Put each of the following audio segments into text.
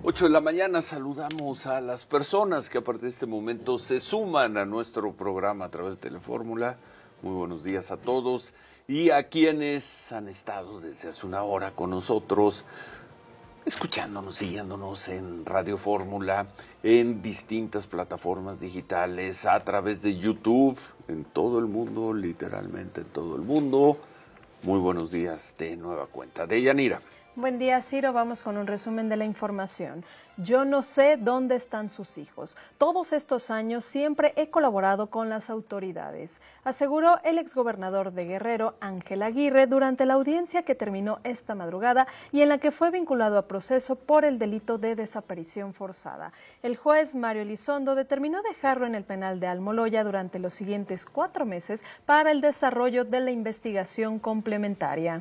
8 de la mañana saludamos a las personas que a partir de este momento se suman a nuestro programa a través de Telefórmula. Muy buenos días a todos y a quienes han estado desde hace una hora con nosotros, escuchándonos, siguiéndonos en Radio Fórmula, en distintas plataformas digitales, a través de YouTube, en todo el mundo, literalmente en todo el mundo. Muy buenos días de nueva cuenta. Deyanira. Buen día, Ciro. Vamos con un resumen de la información. Yo no sé dónde están sus hijos. Todos estos años siempre he colaborado con las autoridades, aseguró el exgobernador de Guerrero, Ángel Aguirre, durante la audiencia que terminó esta madrugada y en la que fue vinculado a proceso por el delito de desaparición forzada. El juez Mario Elizondo determinó dejarlo en el penal de Almoloya durante los siguientes 4 meses para el desarrollo de la investigación complementaria.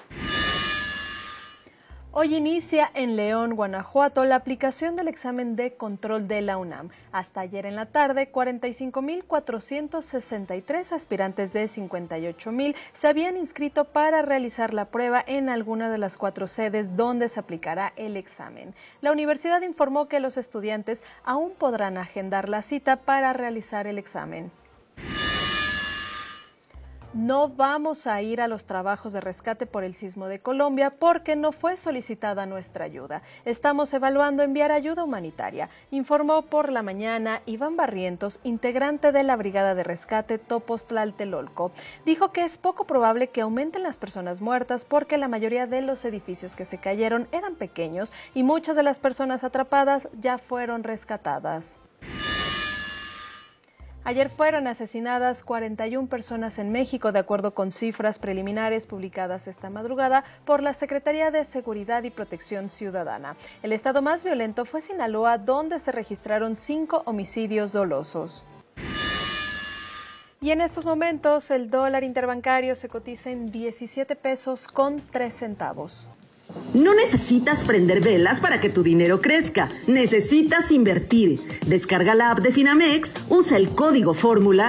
Hoy inicia en León, Guanajuato, la aplicación del examen de control de la UNAM. Hasta ayer en la tarde, 45,463 aspirantes de 58,000 se habían inscrito para realizar la prueba en alguna de las 4 sedes donde se aplicará el examen. La universidad informó que los estudiantes aún podrán agendar la cita para realizar el examen. No vamos a ir a los trabajos de rescate por el sismo de Colombia porque no fue solicitada nuestra ayuda. Estamos evaluando enviar ayuda humanitaria, informó por la mañana Iván Barrientos, integrante de la Brigada de Rescate Topoztlatelolco. Dijo que es poco probable que aumenten las personas muertas porque la mayoría de los edificios que se cayeron eran pequeños y muchas de las personas atrapadas ya fueron rescatadas. Ayer fueron asesinadas 41 personas en México, de acuerdo con cifras preliminares publicadas esta madrugada por la Secretaría de Seguridad y Protección Ciudadana. El estado más violento fue Sinaloa, donde se registraron 5 homicidios dolosos. Y en estos momentos el dólar interbancario se cotiza en 17 pesos con 3 centavos. No necesitas prender velas para que tu dinero crezca. Necesitas invertir. Descarga la app de Finamex, usa el código Fórmula